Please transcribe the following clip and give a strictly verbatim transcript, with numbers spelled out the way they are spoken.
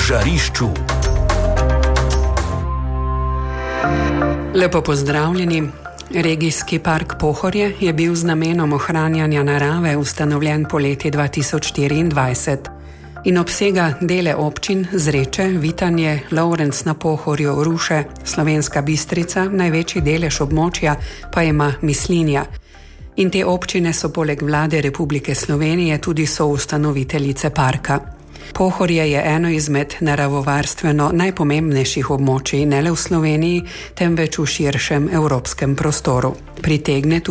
žarišču. Lepo pozdravljeni. Regijski park Pohorje je bil z namenom ohranjanja narave ustanovljen poleti dva tisoč štiriindvajset in obsega dele občin Zreče, Vitanje, Lovrenc na Pohorju, Ruše, Slovenska Bistrica, največji delež območja pa ima Mislinja. In te občine so poleg vlade Republike Slovenije tudi soustanoviteljice parka. Pohorje je eno izmed naravovarstveno najpomembnejših območij ne le v Sloveniji, temveč v širšem evropskem prostoru. Pritegne